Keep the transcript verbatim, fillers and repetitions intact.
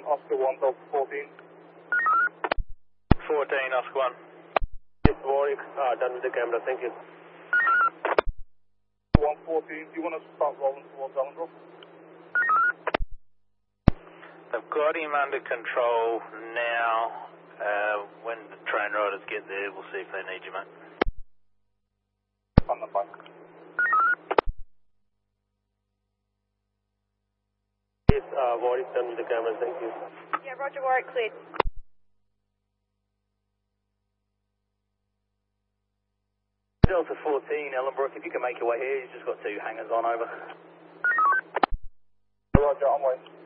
Oscar one, Delta fourteen. fourteen, Oscar one. Yes, Warwick, uh, done with the camera, thank you. one fourteen, do you want to start rolling towards Allendale? They've got him under control now. Uh, when the train riders get there, we'll see if they need you, mate. On the bike. Yes, uh, Warwick, done with the camera, thank you. Yeah, Roger, Warwick, cleared. Delta fourteen, Ellenbrook, if you can make your way here, you've just got two hangers on over. Roger, I'm waiting.